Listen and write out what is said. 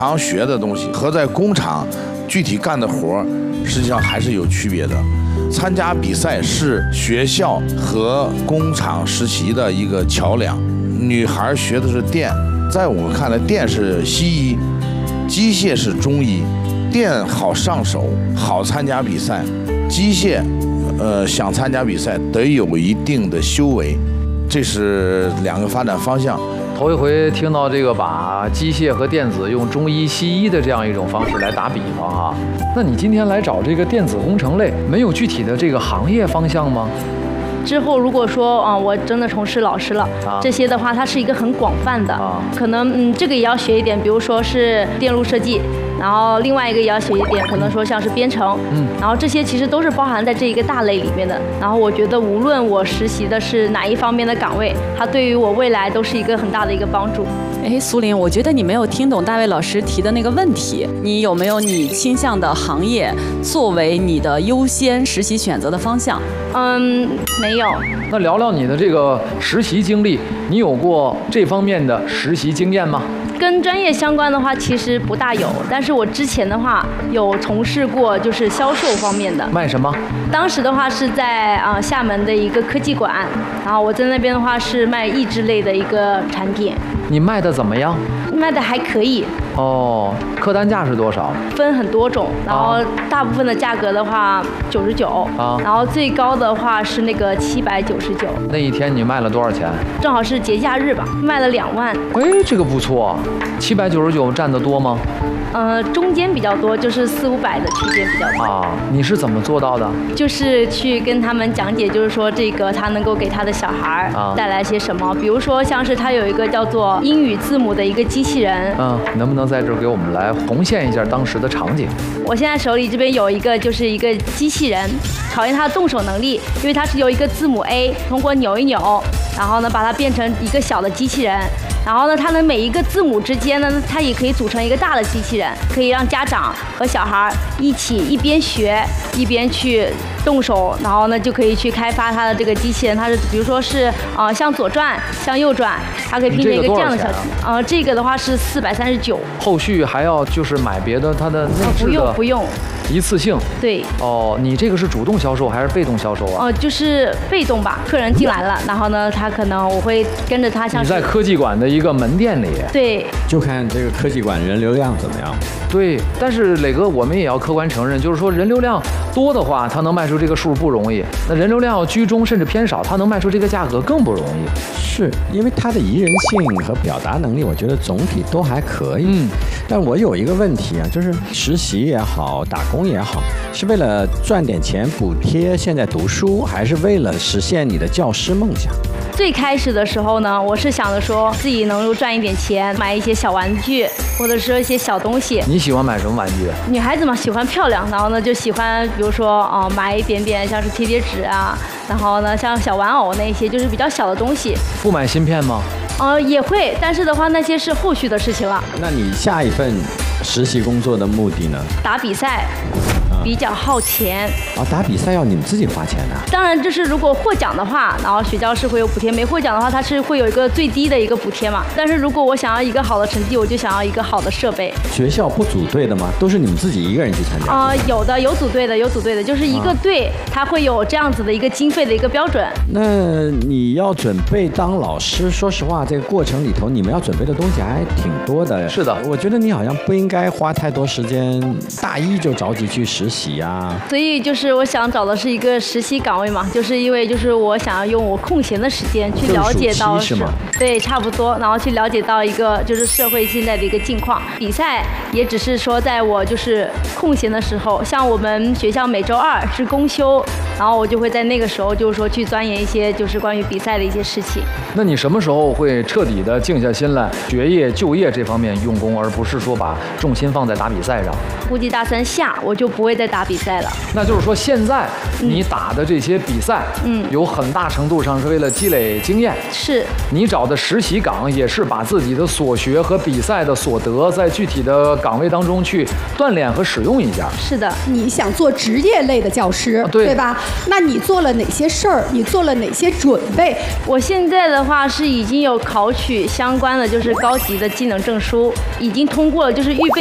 行学的东西和在工厂具体干的活实际上还是有区别的。参加比赛是学校和工厂实习的一个桥梁。女孩学的是电，在我看来，电是西医，机械是中医。电好上手，好参加比赛；机械，想参加比赛得有一定的修为，这是两个发展方向。 头一回听到这个把机械和电子用中医、西医的这样一种方式来打比方哈。那你今天来找这个电子工程类，没有具体的这个行业方向吗？ 之后如果说我真的从事老师了，这些的话它是一个很广泛的，可能这个也要学一点，比如说是电路设计，然后另外一个也要学一点，可能说像是编程，然后这些其实都是包含在这一个大类里面的。然后我觉得无论我实习的是哪一方面的岗位，它对于我未来都是一个很大的一个帮助。 苏林，我觉得你没有听懂大卫老师提的那个问题，你有没有你倾向的行业作为你的优先实习选择的方向？ 没有。 那聊聊你的这个实习经历，你有过这方面的实习经验吗？ 跟专业相关的话，其实不大有，但是我之前的话有从事过就是销售方面的。 卖什么？ 当时的话是在厦门的一个科技馆，然后我在那边的话是卖益智类的一个产品。 你卖的怎么样？ 卖的还可以。 客单价是多少？ 分很多种，然后大部分的价格的话99，然后最高的话是那个799。 那一天你卖了多少钱？ 正好是节假日吧，卖了2万。 这个不错，799占得多吗？ 中间比较多，就是400-500的区间比较多。 你是怎么做到的？ 就是去跟他们讲解，就是说这个他能够给他的小孩带来些什么，比如说像是他有一个叫做英语字母的一个机器人。 能不能在这儿给我们来重现一下当时的场景？ 我现在手里这边有一个就是一个机器人，考验他的动手能力，因为它是由一个字母 A 通过扭一扭，然后呢把它变成一个小的机器人。然后呢，它的每一个字母之间呢，它也可以组成一个大的机器人，可以让家长和小孩一起一边学一边去动手，然后呢就可以去开发它的这个机器人。它是比如说是向左转，向右转，它可以拼成一个这样的小这个的话是439。 后续还要就是买别的它的内置的？ 不用。 一次性。 对。 你这个是主动销售还是被动销售啊？ 就是被动吧，客人进来了，然后呢，他可能我会跟着他像。 你在科技馆的一个门店里。 对。 就看这个科技馆人流量怎么样。 对，但是磊哥，我们也要客观承认，就是说人流量多的话，他能卖出这个数不容易；那人流量要居中甚至偏少，他能卖出这个价格更不容易。 是因为它的宜人性和表达能力，我觉得总体都还可以。但我有一个问题啊，就是实习也好，打工也好，是为了赚点钱补贴现在读书，还是为了实现你的教师梦想？ 最开始的时候呢，我是想着说自己能够赚一点钱，买一些小玩具，或者说一些小东西。 你喜欢买什么玩具？ 女孩子嘛，喜欢漂亮，然后呢就喜欢，比如说买一点点像是贴纸啊，然后呢像小玩偶那些，就是比较小的东西。 不买芯片吗？ 也会，但是的话那些是后续的事情了。 那你下一份实习工作的目的呢？ 打比赛。比较耗钱打比赛要你们自己花钱的？ 当然，就是如果获奖的话，然后学校是会有补贴；没获奖的话，它是会有一个最低的一个补贴嘛。但是如果我想要一个好的成绩，我就想要一个好的设备。 学校不组队的吗？都是你们自己一个人去参加？ 有的，有组队的，有组队的，就是一个队，它会有这样子的一个经费的一个标准。 那你要准备当老师，说实话，这个过程里头你们要准备的东西还挺多的。 是的， 我觉得你好像不应该花太多时间，大一就着急去实习啊。 所以就是我想找的是一个实习岗位嘛，就是因为就是我想要用我空闲的时间去了解到是吗？ 对，差不多，然后去了解到一个就是社会现在的一个境况。比赛也只是说在我就是空闲的时候，像我们学校每周2是公休，然后我就会在那个时候就是说去钻研一些就是关于比赛的一些事情。 那你什么时候会彻底的静下心来，学业就业这方面用功，而不是说把重心放在打比赛上？ 估计大3下我就不会再打比赛了。 那就是说，现在你打的这些比赛，有很大程度上是为了积累经验。 是。 你找的实习岗也是把自己的所学和比赛的所得，在具体的岗位当中去锻炼和使用一下。 是的。 你想做职业类的教师，对吧？ 那你做了哪些事儿？你做了哪些准备？ 我现在的话是已经有考取相关的就是高级的技能证书，已经通过了就是预备